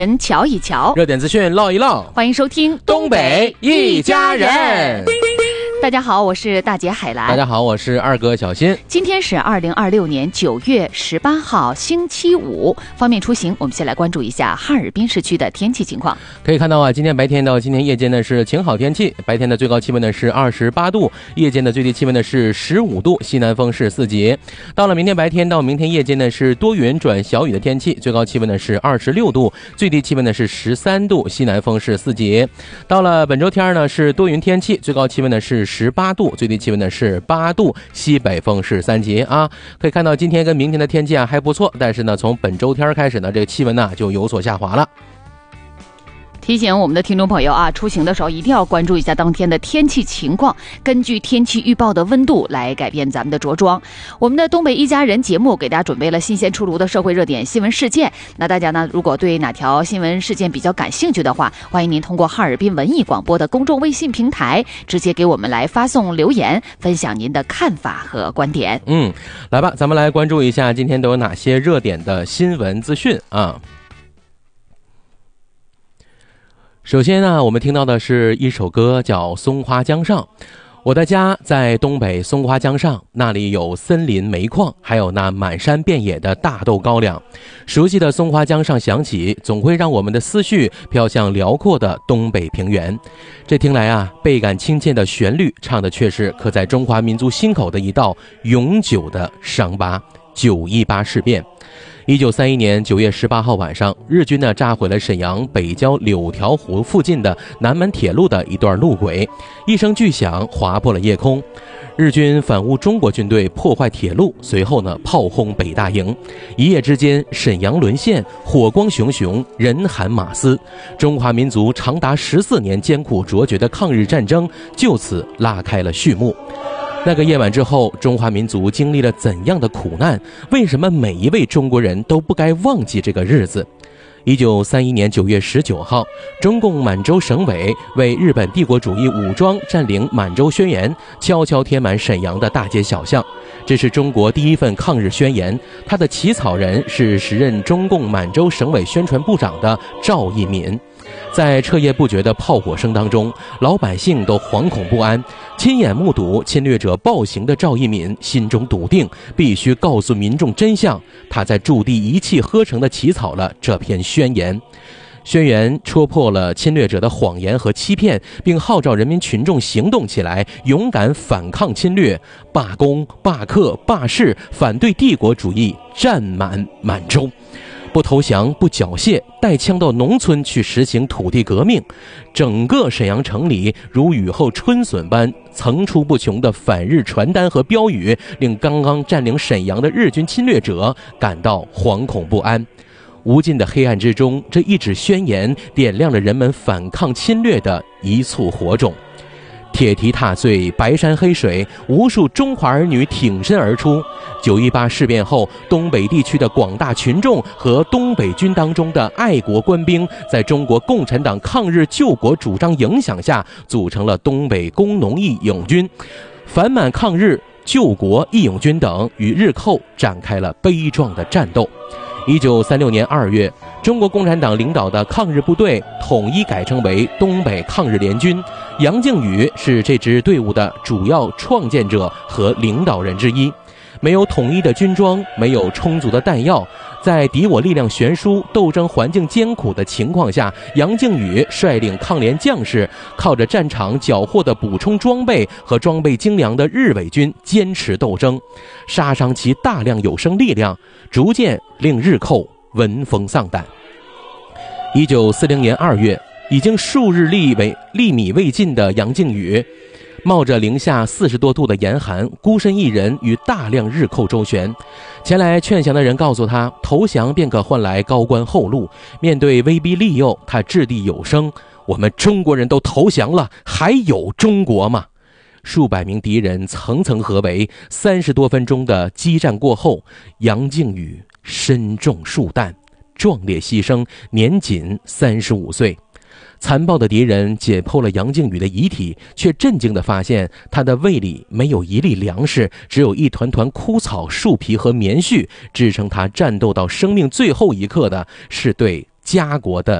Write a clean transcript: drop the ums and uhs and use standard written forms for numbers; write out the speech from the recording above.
人瞧一瞧， 热点资讯唠一唠， 欢迎收听东北一家人。 大家好，我是大姐海兰。 大家好，我是二哥小新。 今天是2026年9月18号，星期五。方便出行，我们先来关注一下哈尔滨市区的天气情况。 可以看到啊，今天白天到今天夜间呢是晴好天气，白天的最高气温呢是28度，夜间的最低气温呢是15度，西南风是4级。到了明天白天到明天夜间呢是多云转小雨的天气，最高气温呢是26度，最低气温呢是13度，西南风是4级。到了本周天呢是多云天气，最高气温呢是18度，最低气温呢是8度，西北风是3级啊。可以看到今天跟明天的天气啊还不错，但是呢从本周天开始呢，这个气温呢就有所下滑了。 提醒我们的听众朋友啊，出行的时候一定要关注一下当天的天气情况，根据天气预报的温度来改变咱们的着装。我们的东北一家人节目给大家准备了新鲜出炉的社会热点新闻事件，那大家呢如果对哪条新闻事件比较感兴趣的话，欢迎您通过哈尔滨文艺广播的公众微信平台直接给我们来发送留言，分享您的看法和观点。 来吧，咱们来关注一下今天都有哪些热点的新闻资讯啊。首先呢，我们听到的是一首歌，叫《松花江上》。我的家在东北松花江上，那里有森林煤矿，还有那满山遍野的大豆高粱。熟悉的松花江上响起，总会让我们的思绪飘向辽阔的东北平原。这听来啊，倍感亲切的旋律，唱的却是刻在中华民族心口的一道永久的伤疤——918事变。1931年9月18号晚上，日军呢炸毁了沈阳北郊柳条湖附近的南门铁路的一段路轨，一声巨响划破了夜空。日军反误中国军队，破坏铁路，随后呢炮轰北大营。一夜之间，沈阳沦陷，火光熊熊，人喊马嘶。中华民族长达14年艰苦卓绝的抗日战争就此拉开了序幕。那个夜晚之后，中华民族经历了怎样的苦难？为什么每一位中国人都不该忘记这个日子？1931年9月19号，中共满洲省委为日本帝国主义武装占领满洲宣言悄悄贴满沈阳的大街小巷。这是中国第一份抗日宣言，它的起草人是时任中共满洲省委宣传部长的赵一民。在彻夜不绝的炮火声当中，老百姓都惶恐不安。亲眼目睹侵略者暴行的赵一民心中笃定，必须告诉民众真相。他在驻地一气呵成地起草了这篇宣言。宣言戳破了侵略者的谎言和欺骗，并号召人民群众行动起来，勇敢反抗侵略，罢工、罢课、罢市，反对帝国主义占满满洲。不投降，不缴械，带枪到农村去实行土地革命。整个沈阳城里如雨后春笋般层出不穷的反日传单和标语，令刚刚占领沈阳的日军侵略者感到惶恐不安。无尽的黑暗之中，这一纸宣言点亮了人们反抗侵略的一簇火种。铁蹄踏碎白山黑水，无数中华儿女挺身而出。918事变后，东北地区的广大群众和东北军当中的爱国官兵，在中国共产党抗日救国主张影响下，组成了东北工农义勇军。反满抗日、救国义勇军等与日寇展开了悲壮的战斗。1936年2月，中国共产党领导的抗日部队统一改称为东北抗日联军，杨靖宇是这支队伍的主要创建者和领导人之一。没有统一的军装，没有充足的弹药，在敌我力量悬殊、斗争环境艰苦的情况下，杨靖宇率领抗联将士，靠着战场缴获的补充装备和装备精良的日伪军坚持斗争，杀伤其大量有生力量，逐渐令日寇闻风丧胆。1940年2月，已经数日粒米未进的杨靖宇，冒着零下40多度的严寒，孤身一人与大量日寇周旋。前来劝降的人告诉他，投降便可换来高官厚禄。面对威逼利诱，他掷地有声：我们中国人都投降了，还有中国吗？数百名敌人层层合围，30多分钟的激战过后，杨靖宇身中数弹，壮烈牺牲，年仅35岁。残暴的敌人解剖了杨靖宇的遗体，却震惊地发现他的胃里没有一粒粮食，只有一团团枯草、树皮和棉絮。支撑他战斗到生命最后一刻的是对家国的